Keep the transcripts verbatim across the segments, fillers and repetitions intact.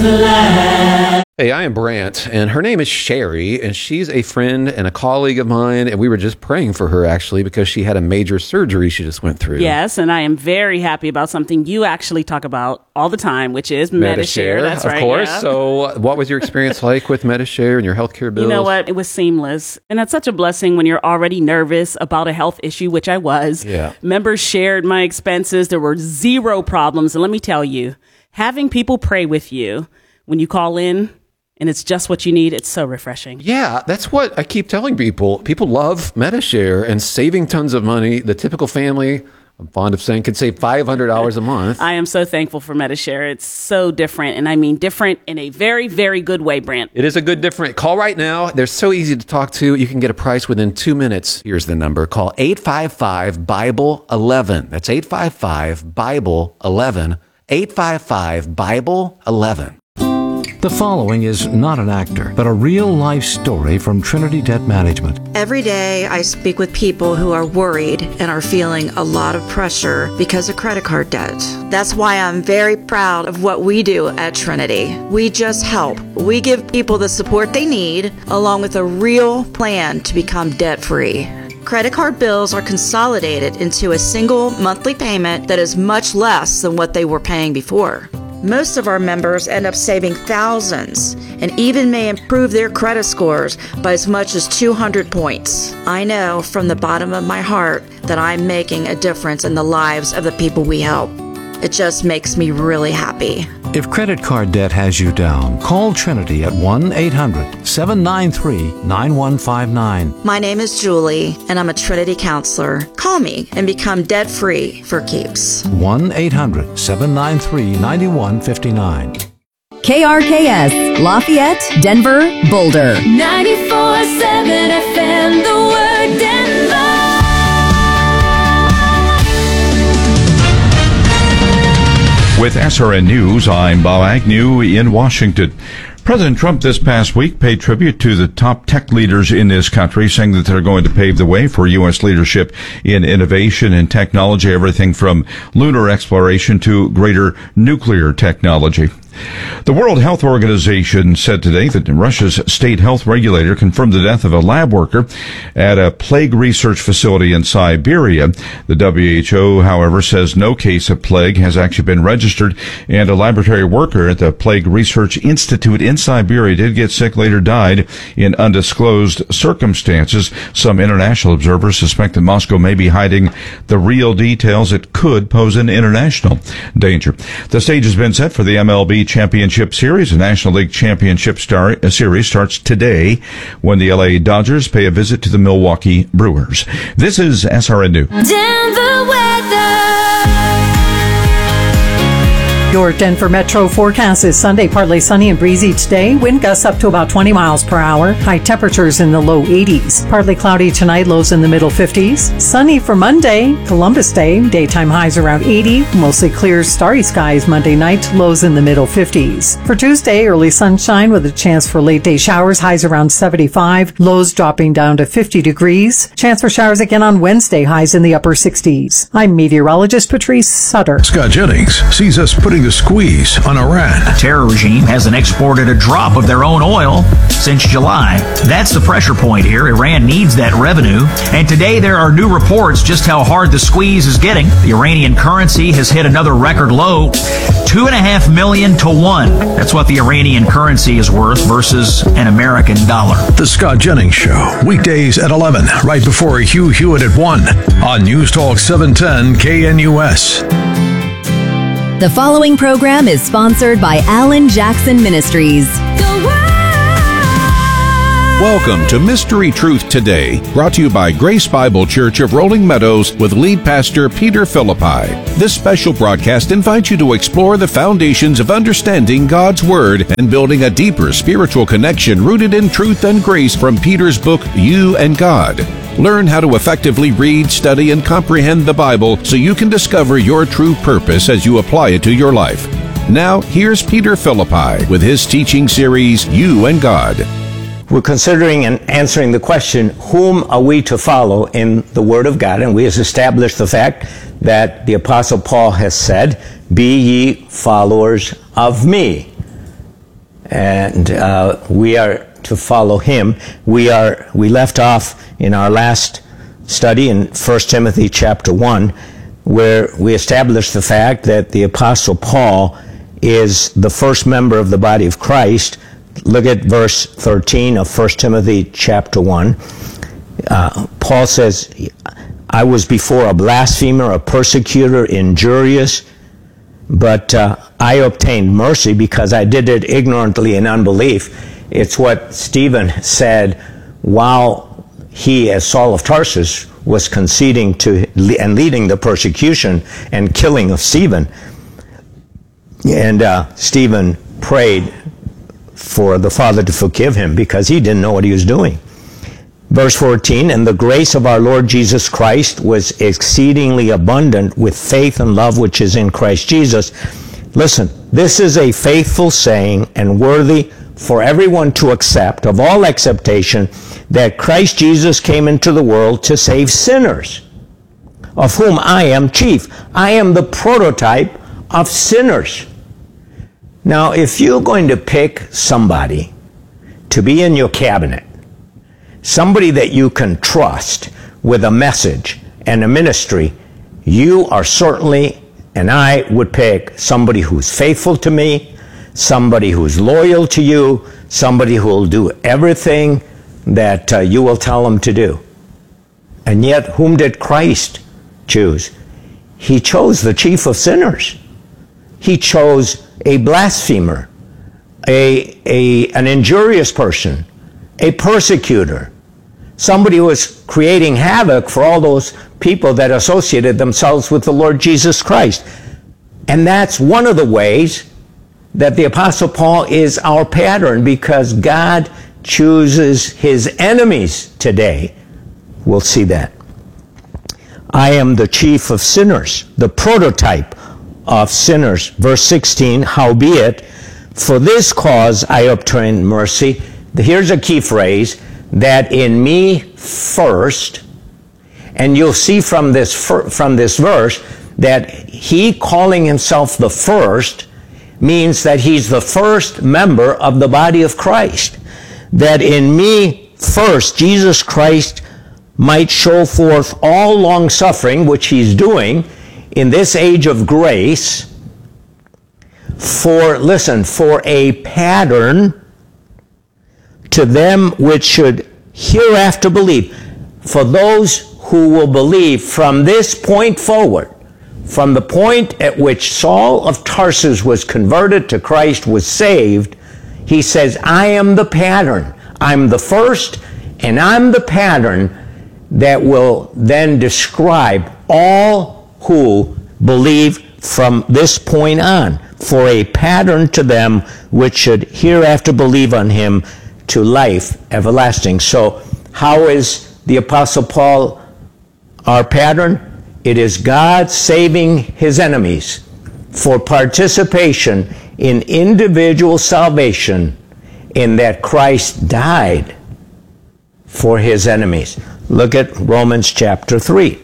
land. Hey, I am Brant, and her name is Sherry, and she's a friend and a colleague of mine, and we were just praying for her, actually, because she had a major surgery she just went through. Yes, and I am very happy about something you actually talk about all the time, which is Medi-Share. That's of right. Of course. Yeah. So what was your experience like with Medi-Share and your healthcare bills? You know what? It was seamless. And that's such a blessing when you're already nervous about a health issue, which I was. Yeah. Members shared my expenses. There were zero problems. And let me tell you, having people pray with you when you call in, and it's just what you need, it's so refreshing. Yeah, that's what I keep telling people. People love Medi-Share and saving tons of money. The typical family, I'm fond of saying, could save five hundred dollars a month. I am so thankful for Medi-Share. It's so different, and I mean different in a very, very good way, Brant. It is a good different. Call right now. They're so easy to talk to. You can get a price within two minutes. Here's the number. Call eight five five, Bible eleven. That's eight five five, Bible eleven. eight five five, Bible eleven. The following is not an actor, but a real-life story from Trinity Debt Management. Every day I speak with people who are worried and are feeling a lot of pressure because of credit card debt. That's why I'm very proud of what we do at Trinity. We just help. We give people the support they need, along with a real plan to become debt-free. Credit card bills are consolidated into a single monthly payment that is much less than what they were paying before. Most of our members end up saving thousands and even may improve their credit scores by as much as two hundred points. I know from the bottom of my heart that I'm making a difference in the lives of the people we help. It just makes me really happy. If credit card debt has you down, call Trinity at one eight hundred, seven nine three, nine one five nine. My name is Julie, and I'm a Trinity counselor. Call me and become debt-free for keeps. one eight hundred, seven nine three, nine one five nine. K R K S, Lafayette, Denver, Boulder. ninety-four point seven F M, the word Denver. With S R N News, I'm Bob Agnew in Washington. President Trump this past week paid tribute to the top tech leaders in this country, saying that they're going to pave the way for U S leadership in innovation and technology, everything from lunar exploration to greater nuclear technology. The World Health Organization said today that Russia's state health regulator confirmed the death of a lab worker at a plague research facility in Siberia. The W H O, however, says no case of plague has actually been registered, and a laboratory worker at the Plague Research Institute in Siberia did get sick, later died in undisclosed circumstances. Some international observers suspect that Moscow may be hiding the real details. It could pose an international danger. The stage has been set for the M L B Championship Series. The National League Championship Star uh, Series starts today when the L A Dodgers pay a visit to the Milwaukee Brewers. This is S R N News. Denver weather. Your Denver Metro forecast is Sunday, partly sunny and breezy today. Wind gusts up to about twenty miles per hour. High temperatures in the low eighties. Partly cloudy tonight, lows in the middle fifties. Sunny for Monday, Columbus Day. Daytime highs around eighty. Mostly clear, starry skies Monday night, lows in the middle fifties. For Tuesday, early sunshine with a chance for late day showers. Highs around seventy-five. Lows dropping down to fifty degrees. Chance for showers again on Wednesday. Highs in the upper sixties. I'm meteorologist Patrice Sutter. Scott Jennings sees us putting the squeeze on Iran. The terror regime hasn't exported a drop of their own oil since July. That's the pressure point here. Iran needs that revenue. And today there are new reports just how hard the squeeze is getting. The Iranian currency has hit another record low, two and a half million to one. That's what the Iranian currency is worth versus an American dollar. The Scott Jennings Show, weekdays at eleven, right before Hugh Hewitt at one on News Talk seven ten K N U S. The following program is sponsored by Alan Jackson Ministries. Welcome to Mystery Truth Today, brought to you by Grace Bible Church of Rolling Meadows with lead pastor Peter Philippi. This special broadcast invites you to explore the foundations of understanding God's Word and building a deeper spiritual connection rooted in truth and grace from Peter's book, You and God. Learn how to effectively read, study, and comprehend the Bible so you can discover your true purpose as you apply it to your life. Now, here's Peter Philippi with his teaching series, You and God. We're considering and answering the question, whom are we to follow in the Word of God? And we have established the fact that the Apostle Paul has said, be ye followers of me. and uh, we are to follow him. We are. We left off in our last study in First Timothy chapter one, where we established the fact that the Apostle Paul is the first member of the body of Christ. Look at verse thirteen of First Timothy chapter one. Uh, Paul says, I was before a blasphemer, a persecutor, injurious, but uh, I obtained mercy because I did it ignorantly in unbelief. It's what Stephen said while he, as Saul of Tarsus, was conceding to and leading the persecution and killing of Stephen. And uh, Stephen prayed for the Father to forgive him because he didn't know what he was doing. Verse fourteen, and the grace of our Lord Jesus Christ was exceedingly abundant with faith and love which is in Christ Jesus. Listen, this is a faithful saying and worthy for everyone to accept, of all acceptation, that Christ Jesus came into the world to save sinners, of whom I am chief. I am the prototype of sinners. Now, if you're going to pick somebody to be in your cabinet, somebody that you can trust with a message and a ministry, you are certainly, and I would pick somebody who's faithful to me, somebody who's loyal to you, somebody who will do everything that uh, you will tell them to do. And yet, whom did Christ choose? He chose the chief of sinners. He chose a blasphemer, a, a, an injurious person, a persecutor, somebody who was creating havoc for all those people that associated themselves with the Lord Jesus Christ. And that's one of the ways that the Apostle Paul is our pattern, because God chooses his enemies today. We'll see that. I am the chief of sinners, the prototype of sinners. Verse sixteen, howbeit, for this cause I obtained mercy. Here's a key phrase, that in me first, and you'll see from this, from this verse that he calling himself the first means that he's the first member of the body of Christ. That in me first, Jesus Christ might show forth all long suffering, which he's doing in this age of grace, for, listen, for a pattern to them which should hereafter believe. For those who will believe from this point forward, from the point at which Saul of Tarsus was converted to Christ, was saved, he says, I am the pattern. I'm the first, and I'm the pattern that will then describe all who believe from this point on, for a pattern to them which should hereafter believe on him to life everlasting. So how is the Apostle Paul our pattern? It is God saving his enemies for participation in individual salvation, in that Christ died for his enemies. Look at Romans chapter three.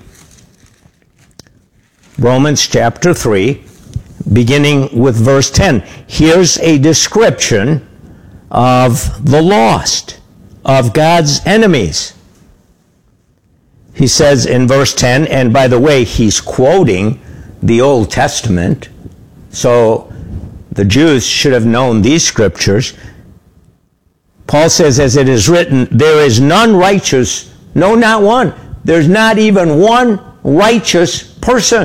Romans chapter three, beginning with verse ten. Here's a description of the lost, of God's enemies. He says in verse ten, and by the way, he's quoting the Old Testament, so the Jews should have known these scriptures. Paul says, as it is written, there is none righteous, no, not one. There's not even one righteous person.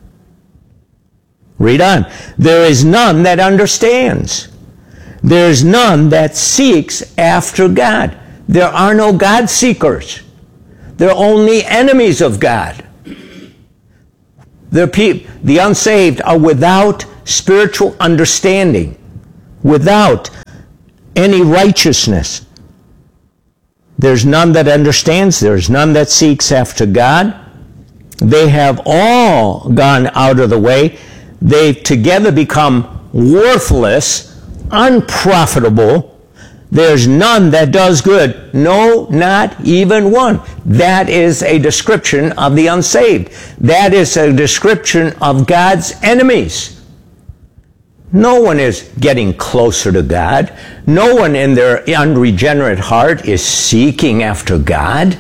Read on. There is none that understands. There is none that seeks after God. There are no God seekers. They're only enemies of God. The, pe- the unsaved are without spiritual understanding, without any righteousness. There's none that understands. There's none that seeks after God. They have all gone out of the way. They've together become worthless, unprofitable. There's none that does good. No, not even one. That is a description of the unsaved. That is a description of God's enemies. No one is getting closer to God. No one in their unregenerate heart is seeking after God.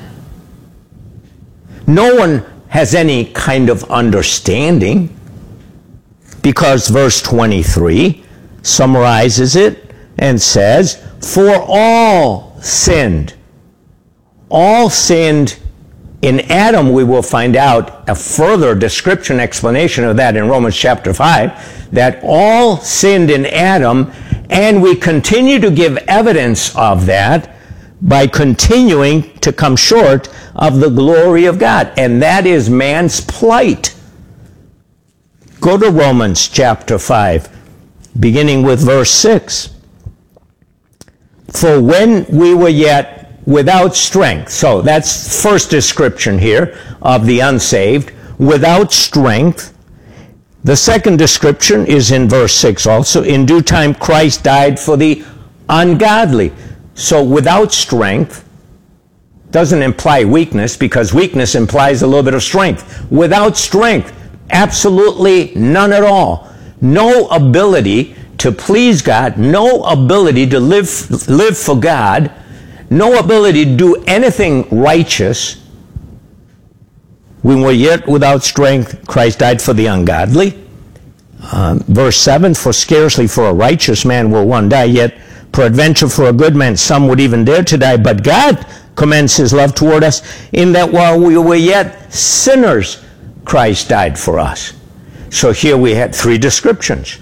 No one has any kind of understanding, because verse twenty-three summarizes it and says, for all sinned. All sinned. In Adam, we will find out a further description, explanation of that in Romans chapter five, that all sinned in Adam, and we continue to give evidence of that by continuing to come short of the glory of God. And that is man's plight. Go to Romans chapter five, beginning with verse six. For when we were yet without strength. So that's first description here of the unsaved, without strength. The second description is in verse six also. In due time Christ died for the ungodly. So without strength doesn't imply weakness, because weakness implies a little bit of strength. Without strength, absolutely none at all. No ability to please God, no ability to live, live for God, no ability to do anything righteous. When we're yet without strength, Christ died for the ungodly. Um, verse seven, for scarcely for a righteous man will one die, yet peradventure for a good man some would even dare to die. But God commends his love toward us, in that while we were yet sinners, Christ died for us. So here we had three descriptions.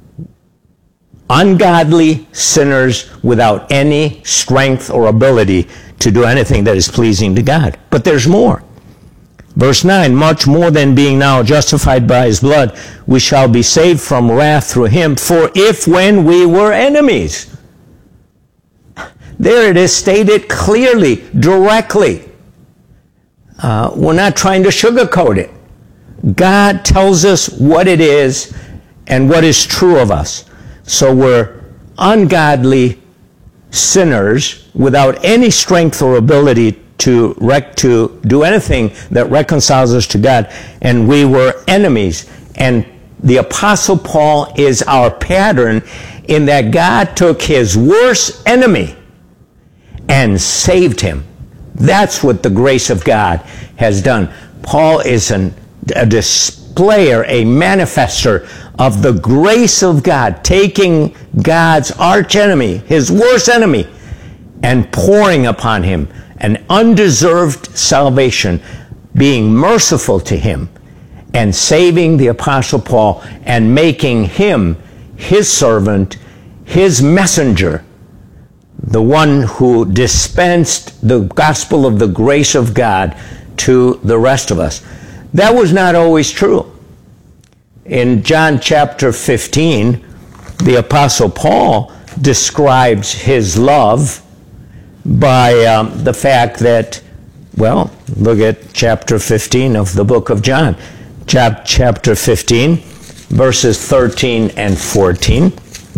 Ungodly sinners without any strength or ability to do anything that is pleasing to God. But there's more. Verse nine, much more than being now justified by his blood, we shall be saved from wrath through him. For if when we were enemies, there it is stated clearly, directly. Uh, we're not trying to sugarcoat it. God tells us what it is and what is true of us. So we're ungodly sinners without any strength or ability to rec- to do anything that reconciles us to God, and we were enemies. And the Apostle Paul is our pattern in that God took his worst enemy and saved him. That's what the grace of God has done. Paul is an, a displayer, a manifester of the grace of God, taking God's arch enemy, his worst enemy, and pouring upon him an undeserved salvation, being merciful to him, and saving the Apostle Paul, and making him his servant, his messenger, the one who dispensed the gospel of the grace of God to the rest of us. That was not always true. In John chapter fifteen, the Apostle Paul describes his love by um, the fact that, well, look at chapter fifteen of the book of John. Chap- chapter fifteen, verses thirteen and fourteen.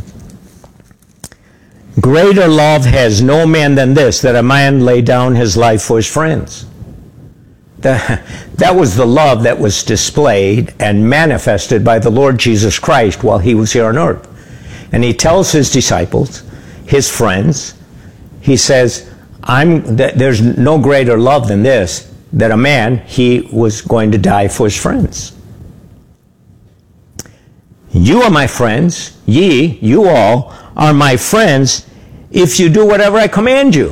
Greater love has no man than this, that a man lay down his life for his friends. The, that was the love that was displayed and manifested by the Lord Jesus Christ while he was here on earth. And he tells his disciples, his friends, he says, I'm, th- there's no greater love than this, that a man, he was going to die for his friends. You are my friends, ye, you all, are my friends, if you do whatever I command you.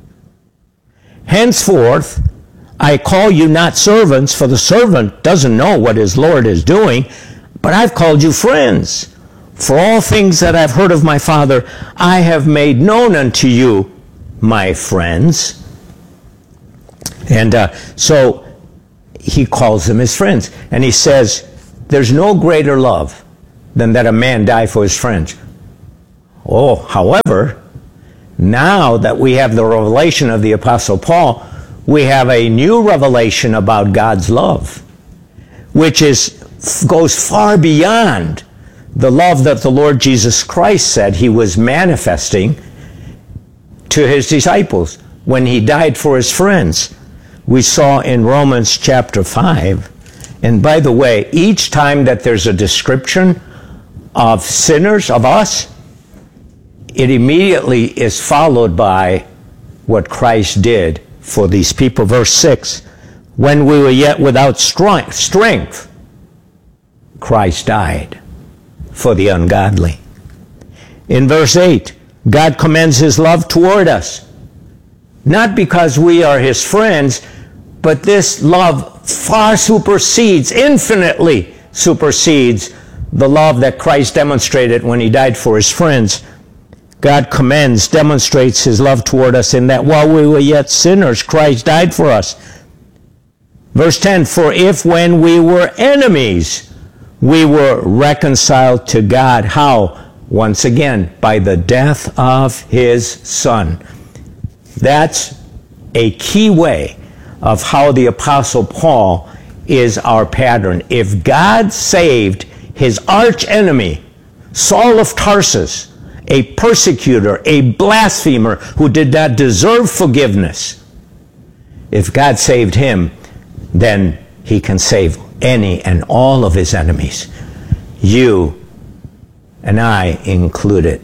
Henceforth, I call you not servants, for the servant doesn't know what his Lord is doing, but I've called you friends. For all things that I've heard of my Father, I have made known unto you, my friends. And uh, so he calls them his friends. And he says, there's no greater love than that a man die for his friends. Oh, however, now that we have the revelation of the Apostle Paul, we have a new revelation about God's love, which is goes far beyond the love that the Lord Jesus Christ said he was manifesting to his disciples when he died for his friends. We saw in Romans chapter five, and by the way, each time that there's a description of sinners, of us, it immediately is followed by what Christ did for these people. Verse six, when we were yet without strength, Christ died for the ungodly. In verse eight, God commends his love toward us, not because we are his friends, but this love far supersedes, infinitely supersedes the love that Christ demonstrated when he died for his friends. God commends, demonstrates his love toward us in that while we were yet sinners, Christ died for us. Verse ten, for if when we were enemies, we were reconciled to God. How? Once again, by the death of his Son. That's a key way of how the Apostle Paul is our pattern. If God saved his arch enemy, Saul of Tarsus, a persecutor, a blasphemer who did not deserve forgiveness, if God saved him, then he can save any and all of his enemies, you and I included.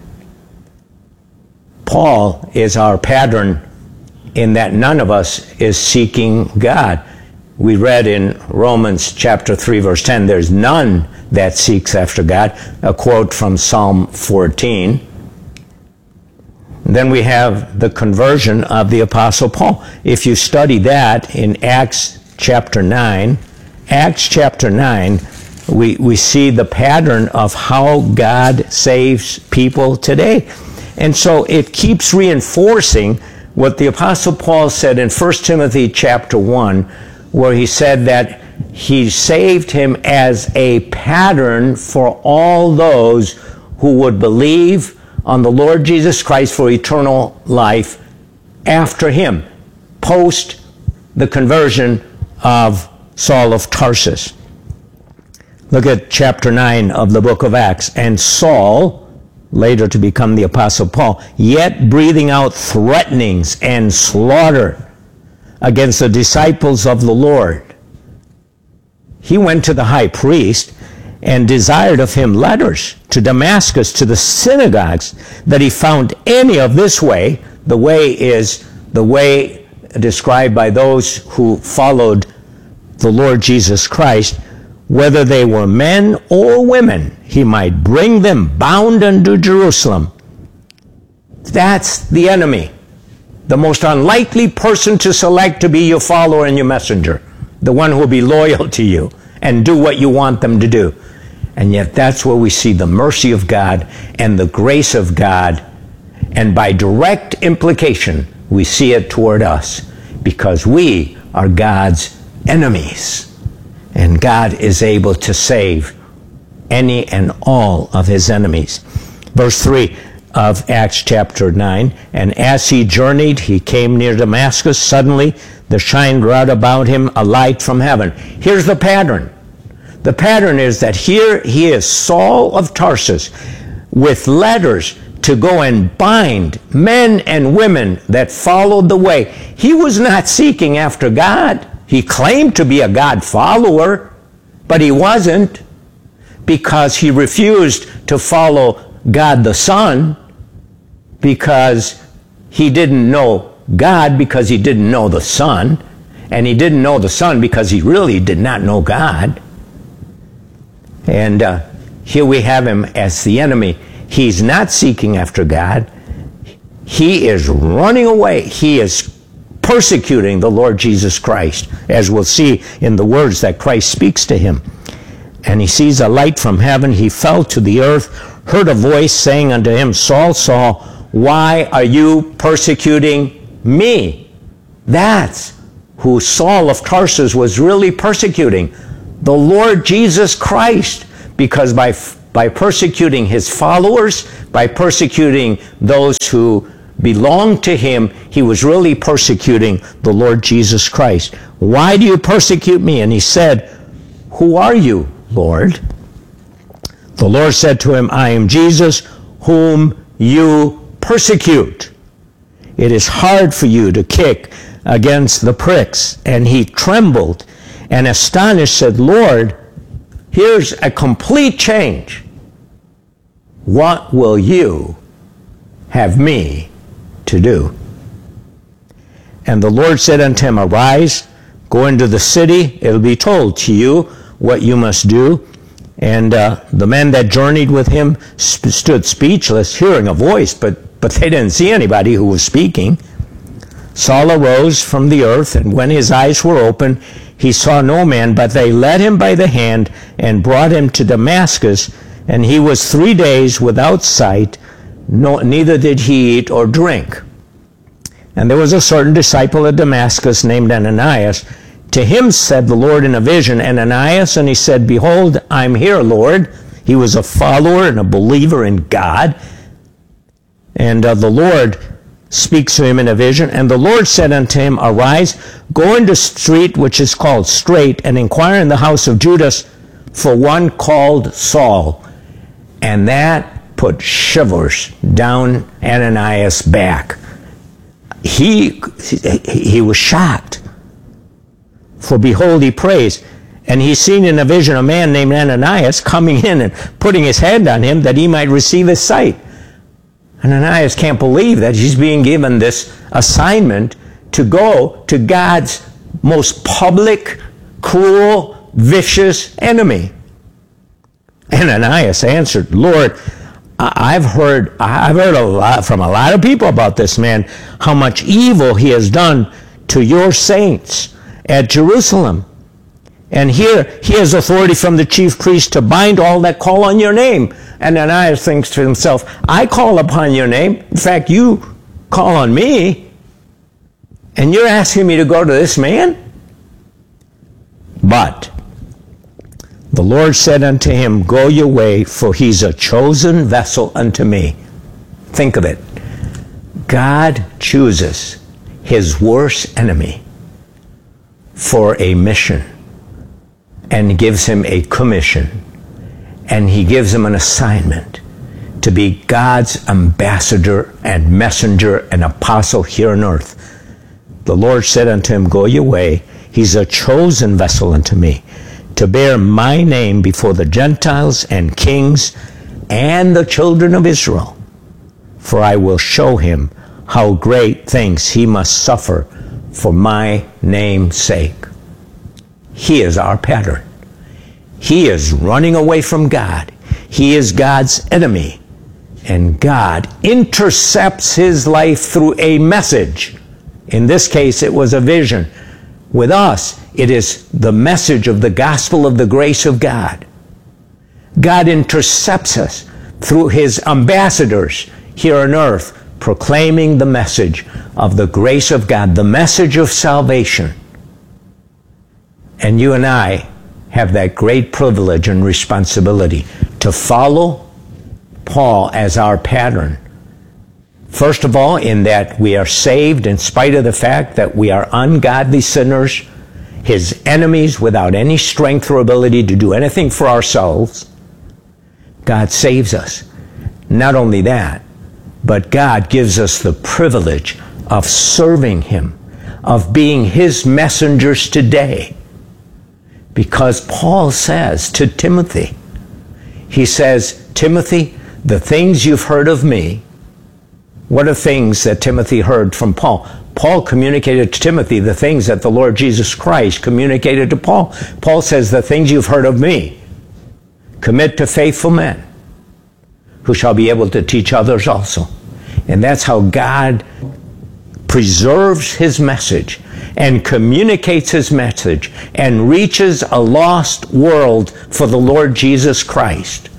Paul is our pattern in that none of us is seeking God. We read in Romans chapter three, verse ten, there's none that seeks after God, a quote from Psalm fourteen. Then we have the conversion of the Apostle Paul. If you study that in Acts chapter nine, Acts chapter nine, we, we see the pattern of how God saves people today. And so it keeps reinforcing what the Apostle Paul said in First Timothy chapter one, where he said that he saved him as a pattern for all those who would believe on the Lord Jesus Christ for eternal life after him, post the conversion of Saul of Tarsus. Look at chapter nine of the book of Acts. And Saul, later to become the Apostle Paul, yet breathing out threatenings and slaughter against the disciples of the Lord, he went to the high priest and desired of him letters to Damascus, to the synagogues, that he found any of this way. The way is the way described by those who followed the Lord Jesus Christ, whether they were men or women, he might bring them bound unto Jerusalem. That's the enemy. The most unlikely person to select to be your follower and your messenger. The one who will be loyal to you and do what you want them to do. And yet that's where we see the mercy of God and the grace of God. And by direct implication, we see it toward us because we are God's enemies. And God is able to save any and all of his enemies. Verse three of Acts chapter nine, and as he journeyed, he came near Damascus. Suddenly there shined round about him a light from heaven. Here's the pattern. The pattern is that here he is, Saul of Tarsus, with letters to go and bind men and women that followed the way. He was not seeking after God. He claimed to be a God follower, but he wasn't, because he refused to follow God the Son, because he didn't know God because he didn't know the Son, and he didn't know the Son because he really did not know God. And uh, here we have him as the enemy. He's not seeking after God. He is running away. He is persecuting the Lord Jesus Christ, as we'll see in the words that Christ speaks to him. And he sees a light from heaven. He fell to the earth, heard a voice saying unto him, Saul, Saul, why are you persecuting me? That's who Saul of Tarsus was really persecuting, the Lord Jesus Christ, because by, by persecuting his followers, by persecuting those who belonged to him, he was really persecuting the Lord Jesus Christ. Why do you persecute me? And he said, who are you, Lord? The Lord said to him, I am Jesus, whom you persecute. It is hard for you to kick against the pricks. And he trembled and astonished said, Lord, here's a complete change. what will you have me to do? And the Lord said unto him, Arise, go into the city, it'll be told to you what you must do. And uh, the men that journeyed with him sp- stood speechless, hearing a voice, but, but they didn't see anybody who was speaking. Saul arose from the earth, and when his eyes were open, he saw no man, but they led him by the hand and brought him to Damascus, and he was three days without sight, no, neither did he eat or drink. And there was a certain disciple of Damascus named Ananias. To him said the Lord in a vision, Ananias, and he said, Behold, I'm here, Lord. He was a follower and a believer in God. And uh, the Lord speaks to him in a vision. And the Lord said unto him, Arise, go into the street which is called Straight, and inquire in the house of Judas for one called Saul. And that put shivers down Ananias' back. He, he was shocked. For behold, he prays, and he seen in a vision a man named Ananias coming in and putting his hand on him that he might receive his sight. Ananias can't believe that he's being given this assignment to go to God's most public, cruel, vicious enemy. Ananias answered, Lord, I've heard, I've heard a lot from a lot of people about this man, how much evil he has done to your saints at Jerusalem. And here he has authority from the chief priest to bind all that call on your name. And Ananias thinks to himself, I call upon your name. In fact, you call on me. And you're asking me to go to this man? But the Lord said unto him, Go your way, for he's a chosen vessel unto me. Think of it. God chooses his worst enemy for a mission and gives him a commission, and he gives him an assignment to be God's ambassador and messenger and apostle here on earth. The Lord said unto him, Go your way. He's a chosen vessel unto me, to bear my name before the Gentiles and kings and the children of Israel. For I will show him how great things he must suffer for my name's sake. He is our pattern. He is running away from God. He is God's enemy. And God intercepts his life through a message. In this case, it was a vision. With us, it is the message of the gospel of the grace of God. God intercepts us through his ambassadors here on earth, proclaiming the message of the grace of God, the message of salvation. And you and I have that great privilege and responsibility to follow Paul as our pattern. First of all, in that we are saved in spite of the fact that we are ungodly sinners, his enemies without any strength or ability to do anything for ourselves. God saves us. Not only that, but God gives us the privilege of serving him, of being his messengers today. Because Paul says to Timothy, he says, Timothy, the things you've heard of me. What are things that Timothy heard from Paul? Paul communicated to Timothy the things that the Lord Jesus Christ communicated to Paul. Paul says, the things you've heard of me, commit to faithful men who shall be able to teach others also. And that's how God preserves his message and communicates his message and reaches a lost world for the Lord Jesus Christ.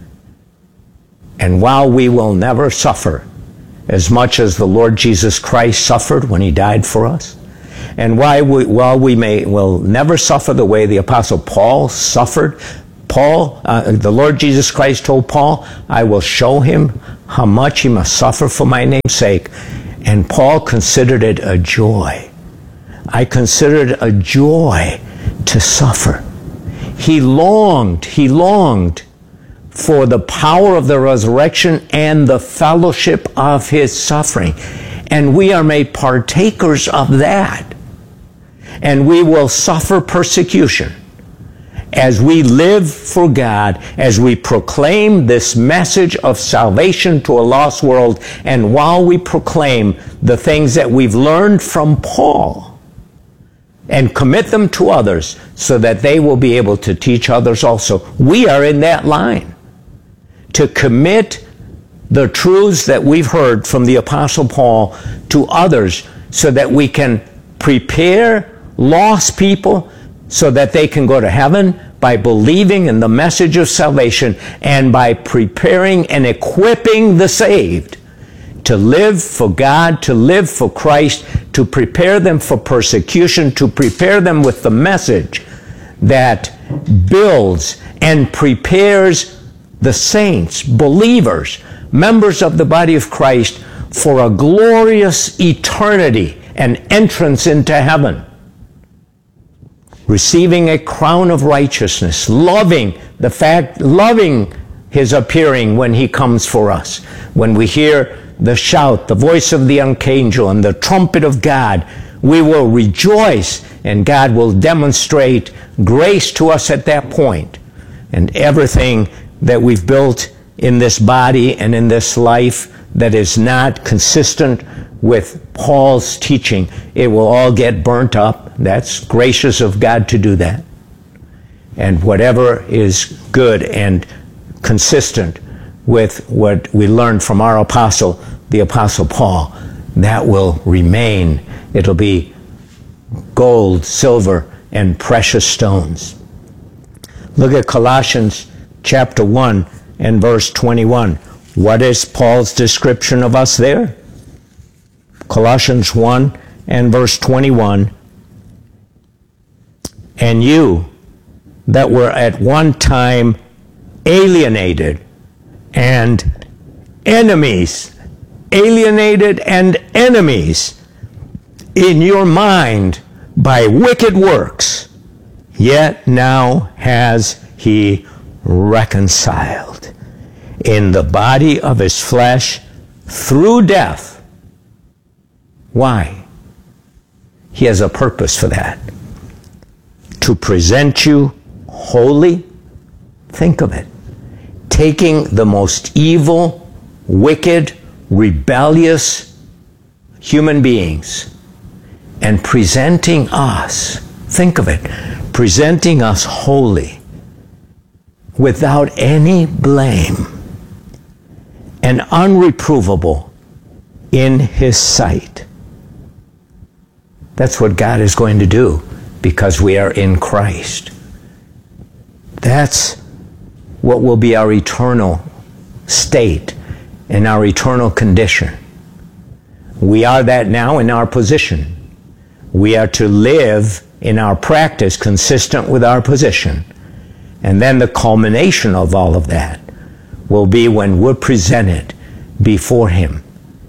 And while we will never suffer as much as the Lord Jesus Christ suffered when he died for us, and why we, while we may will never suffer the way the Apostle Paul suffered, Paul, uh, the Lord Jesus Christ told Paul, I will show him how much he must suffer for my name's sake. And Paul considered it a joy. I considered it a joy to suffer. He longed, he longed for the power of the resurrection and the fellowship of his suffering. And we are made partakers of that. And we will suffer persecution. as we live for God, as we proclaim this message of salvation to a lost world, and while we proclaim the things that we've learned from Paul and commit them to others so that they will be able to teach others also. We are in that line to commit the truths that we've heard from the Apostle Paul to others so that we can prepare lost people so that they can go to heaven by believing in the message of salvation, and by preparing and equipping the saved to live for God, to live for Christ, to prepare them for persecution, to prepare them with the message that builds and prepares the saints, believers, members of the body of Christ for a glorious eternity and entrance into heaven, receiving a crown of righteousness, loving the fact, loving his appearing when he comes for us. When we hear the shout, the voice of the archangel, and the trumpet of God, we will rejoice, and God will demonstrate grace to us at that point. And everything that we've built in this body and in this life that is not consistent with Paul's teaching, it will all get burnt up. That's gracious of God to do that. And whatever is good and consistent with what we learned from our apostle, the Apostle Paul, that will remain. It'll be gold, silver, and precious stones. Look at Colossians chapter one and verse twenty-one. What is Paul's description of us there? Colossians one and verse twenty-one. And you that were at one time alienated and enemies, alienated and enemies in your mind by wicked works, yet now has he reconciled in the body of his flesh through death. Why? He has a purpose for that. To present you holy. Think of it. Taking the most evil, wicked, rebellious human beings and presenting us, think of it, presenting us holy, without any blame, and unreprovable in his sight. That's what God is going to do because we are in Christ. That's what will be our eternal state and our eternal condition. We are that now in our position. We are to live in our practice consistent with our position. And then the culmination of all of that will be when we're presented before him,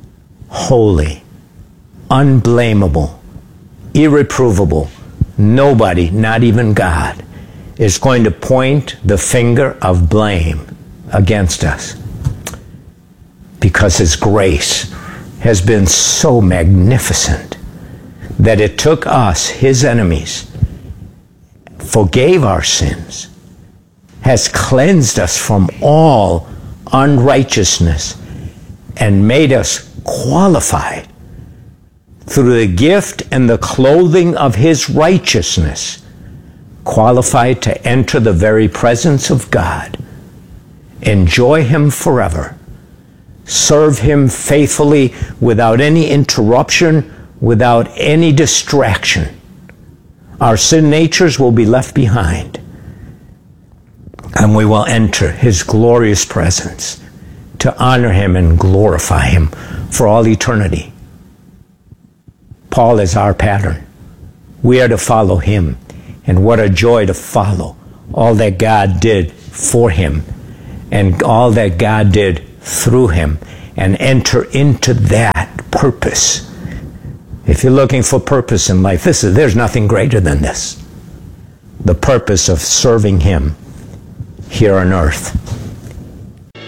holy, unblameable, irreprovable. Nobody, not even God, is going to point the finger of blame against us, because his grace has been so magnificent that it took us, his enemies, forgave our sins, has cleansed us from all unrighteousness, and made us qualified through the gift and the clothing of his righteousness, qualified to enter the very presence of God, enjoy him forever, serve him faithfully without any interruption, without any distraction. Our sin natures will be left behind, and we will enter his glorious presence to honor him and glorify him for all eternity. Paul is our pattern. We are to follow him. And what a joy to follow all that God did for him and all that God did through him, and enter into that purpose. If you're looking for purpose in life, this is, there's nothing greater than this. The purpose of serving him here on earth.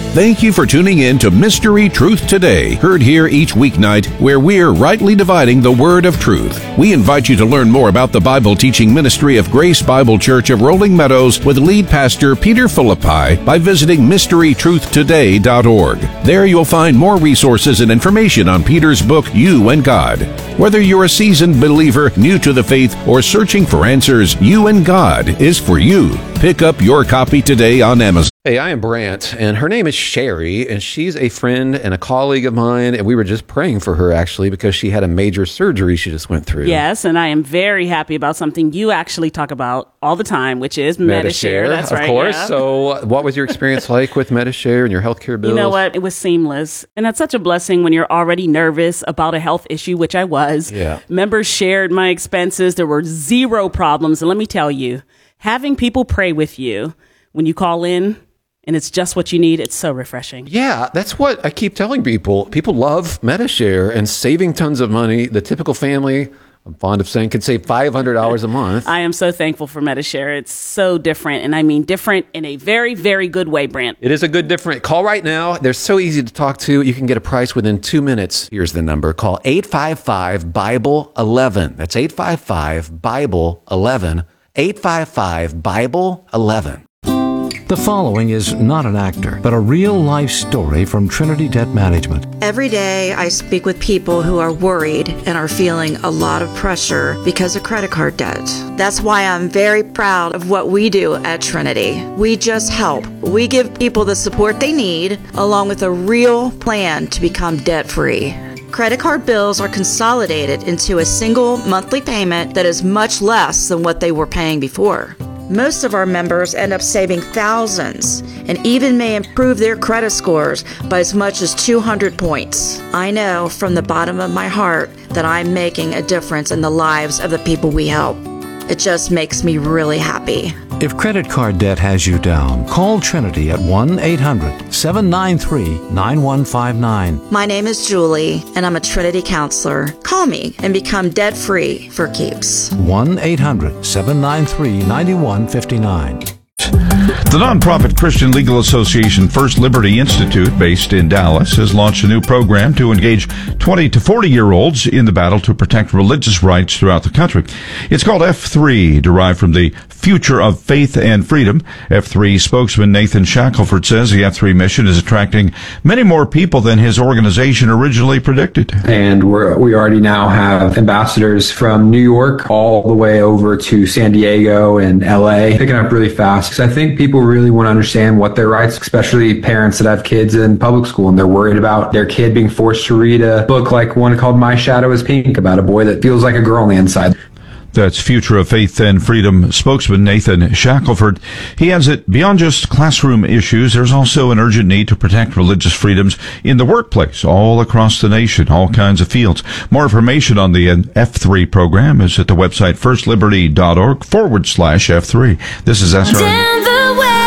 Thank you for tuning in to Mystery Truth Today, heard here each weeknight, where we're rightly dividing the word of truth. We invite you to learn more about the Bible teaching ministry of Grace Bible Church of Rolling Meadows with lead pastor Peter Philippi by visiting mystery truth today dot org. There you'll find more resources and information on Peter's book, You and God. Whether you're a seasoned believer, new to the faith, or searching for answers, You and God is for you. Pick up your copy today on Amazon. Hey, I am Brant, and her name is Sherry, and she's a friend and a colleague of mine, and we were just praying for her, actually, because she had a major surgery she just went through. Yes, and I am very happy about something you actually talk about all the time, which is Medi-Share. That's right. Of course. Yeah. So what was your experience like with Medi-Share and your healthcare bills? You know what? It was seamless. And that's such a blessing when you're already nervous about a health issue, which I was. Yeah. Members shared my expenses. There were zero problems. And let me tell you, having people pray with you when you call in, and it's just what you need, it's so refreshing. Yeah, that's what I keep telling people. People love Medi-Share and saving tons of money. The typical family, I'm fond of saying, can save five hundred dollars a month. I am so thankful for Medi-Share. It's so different, and I mean different in a very, very good way, Brant. It is a good different. Call right now. They're so easy to talk to. You can get a price within two minutes. Here's the number. Call eight five five, Bible eleven. That's eight five five, Bible eleven. eight five five, Bible eleven. The following is not an actor, but a real-life story from Trinity Debt Management. Every day I speak with people who are worried and are feeling a lot of pressure because of credit card debt. That's why I'm very proud of what we do at Trinity. We just help. We give people the support they need, along with a real plan to become debt-free. Credit card bills are consolidated into a single monthly payment that is much less than what they were paying before. Most of our members end up saving thousands and even may improve their credit scores by as much as two hundred points. I know from the bottom of my heart that I'm making a difference in the lives of the people we help. It just makes me really happy. If credit card debt has you down, call Trinity at one eight hundred, seven nine three, nine one five nine. My name is Julie, and I'm a Trinity counselor. Call me and become debt-free for keeps. one eight hundred, seven nine three, nine one five nine. The nonprofit Christian Legal Association First Liberty Institute, based in Dallas, has launched a new program to engage twenty to forty-year-olds in the battle to protect religious rights throughout the country. It's called F three, derived from the Future of Faith and Freedom. F three spokesman Nathan Shackelford says the F three mission is attracting many more people than his organization originally predicted. And we're, we already now have ambassadors from New York all the way over to San Diego and L A, picking up really fast. Because I think people really want to understand what their rights, especially parents that have kids in public school, and they're worried about their kid being forced to read a book like one called My Shadow is Pink, about a boy that feels like a girl on the inside. That's Future of Faith and Freedom spokesman Nathan Shackelford. He adds that beyond just classroom issues, there's also an urgent need to protect religious freedoms in the workplace all across the nation, all kinds of fields. More information on the F three program is at the website firstliberty.org forward slash F3. This is S R N.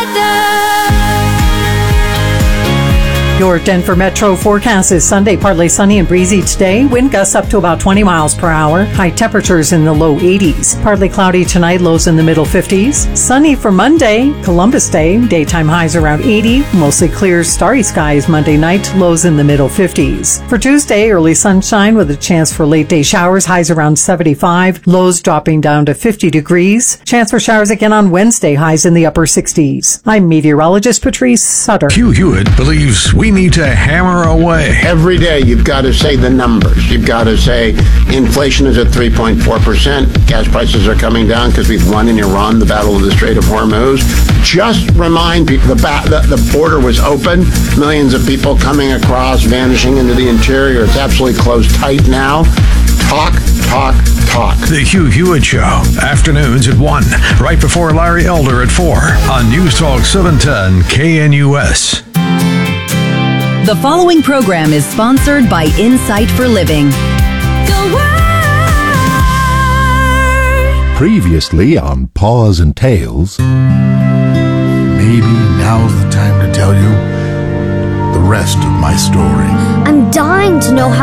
Your Denver Metro forecast is Sunday, partly sunny and breezy today. Wind gusts up to about twenty miles per hour. High temperatures in the low eighties. Partly cloudy tonight, lows in the middle fifties. Sunny for Monday, Columbus Day. Daytime highs around eighty. Mostly clear, starry skies Monday night, lows in the middle fifties. For Tuesday, early sunshine with a chance for late day showers, highs around seventy-five. Lows dropping down to fifty degrees. Chance for showers again on Wednesday, highs in the upper sixties. I'm meteorologist Patrice Sutter. Hugh Hewitt believes we need to hammer away. Every day you've got to say the numbers. You've got to say inflation is at three point four percent. Gas prices are coming down because we've won in Iran the battle of the Strait of Hormuz. Just remind people the, ba- the, the border was open. Millions of people coming across, vanishing into the interior. It's absolutely closed tight now. Talk, talk, talk. The Hugh Hewitt Show. Afternoons at one. Right before Larry Elder at four. On News Talk seven ten K N U S. The following program is sponsored by Insight for Living. Previously on Paws and Tails. Maybe now's the time to tell you the rest of my story. I'm dying to know how